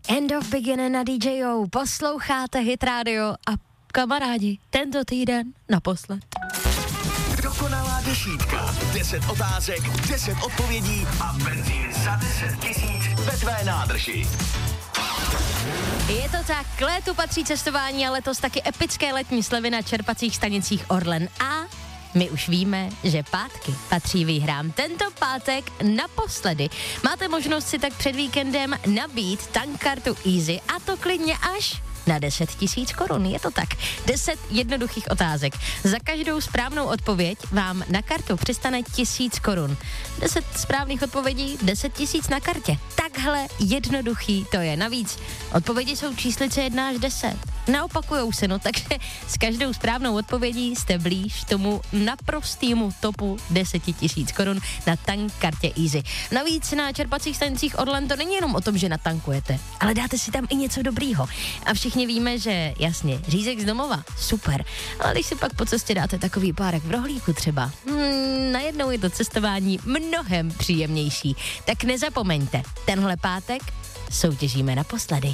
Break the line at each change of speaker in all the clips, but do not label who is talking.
End of Beginning na DJO. Posloucháte Hit Radio a kamarádi, tento týden naposled.
Dokonalá desítka. 10 otázek, 10 odpovědí a benzín za 10 000 ve tvé nádrži.
Je to tak, k létu patří cestování a letos taky epické letní slevy na čerpacích stanicích Orlen. A my už víme, že pátky patří výhrám. Tento pátek naposledy máte možnost si tak před víkendem nabít tankkartu Easy, a to klidně až na 10 000 korun. Je to tak. 10 jednoduchých otázek. Za každou správnou odpověď vám na kartu přistane 1000 korun. 10 správných odpovědí, 10 000 na kartě. Takhle jednoduchý to je. Navíc odpovědi jsou číslice 1 až 10. Neopakujou se, no, takže s každou správnou odpovědí jste blíž tomu naprostýmu topu 10 000 korun na tankkartě Easy. Navíc na čerpacích stanicích Orlen to není jenom o tom, že natankujete, ale dáte si tam i něco dobrýho. A všichni víme, že jasně, řízek z domova, super, ale když si pak po cestě dáte takový párek v rohlíku třeba, najednou je to cestování mnohem příjemnější. Tak nezapomeňte, tenhle pátek soutěžíme naposledy.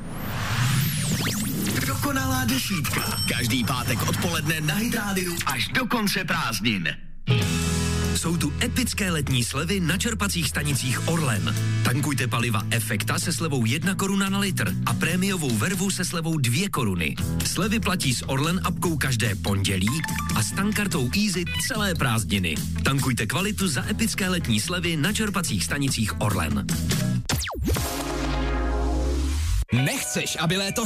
Dokonalá desítka. Každý pátek odpoledne na Hit Radio až do konce prázdnin. Jsou tu epické letní slevy na čerpacích stanicích Orlen. Tankujte paliva Efekta se slevou 1 koruna na litr a prémiovou vervu se slevou 2 koruny. Slevy platí s Orlen apkou každé pondělí a s tankkartou Easy celé prázdniny. Tankujte kvalitu za epické letní slevy na čerpacích stanicích Orlen.
Nechceš, aby léto